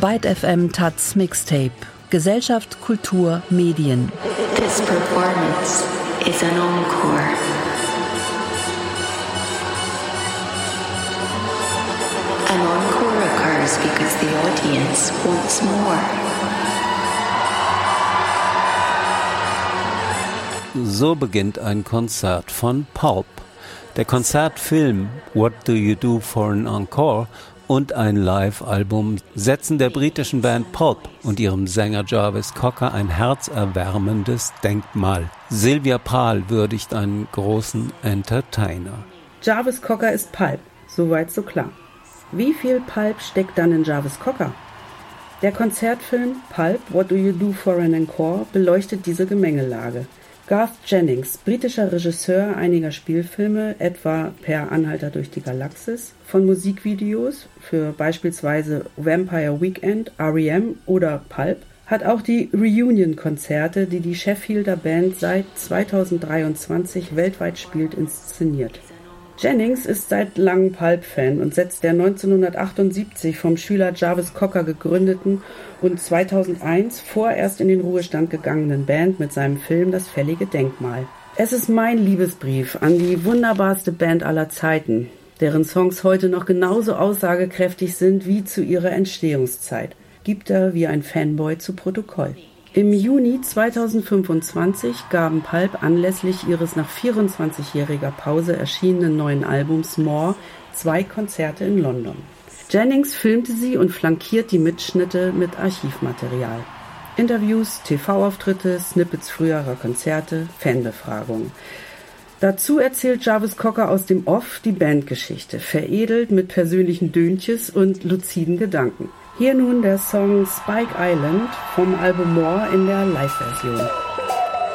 Byte FM Taz Mixtape. Gesellschaft, Kultur, Medien. This performance is an encore. An encore occurs because the audience wants more. So beginnt ein Konzert von Pulp. Der Konzertfilm What Do You Do for an Encore und ein Live-Album setzen der britischen Band Pulp und ihrem Sänger Jarvis Cocker ein herzerwärmendes Denkmal. Sylvia Pahl würdigt einen großen Entertainer. Jarvis Cocker ist Pulp, soweit so klar. Wie viel Pulp steckt dann in Jarvis Cocker? Der Konzertfilm Pulp, What Do You Do for an Encore beleuchtet diese Gemengelage. Garth Jennings, britischer Regisseur einiger Spielfilme, etwa Per Anhalter durch die Galaxis, von Musikvideos für beispielsweise Vampire Weekend, R.E.M. oder Pulp, hat auch die Reunion-Konzerte, die die Sheffielder Band seit 2023 weltweit spielt, inszeniert. Jennings ist seit langem Pulp-Fan und setzt der 1978 vom Schüler Jarvis Cocker gegründeten und 2001 vorerst in den Ruhestand gegangenen Band mit seinem Film Das fällige Denkmal. Es ist mein Liebesbrief an die wunderbarste Band aller Zeiten, deren Songs heute noch genauso aussagekräftig sind wie zu ihrer Entstehungszeit, gibt er wie ein Fanboy zu Protokoll. Im Juni 2025 gaben Pulp anlässlich ihres nach 24-jähriger Pause erschienenen neuen Albums More 2 Konzerte in London. Jennings filmte sie und flankiert die Mitschnitte mit Archivmaterial. Interviews, TV-Auftritte, Snippets früherer Konzerte, Fanbefragungen. Dazu erzählt Jarvis Cocker aus dem Off die Bandgeschichte, veredelt mit persönlichen Döntjes und luziden Gedanken. Hier nun der Song Spike Island vom Album More in der Live-Version.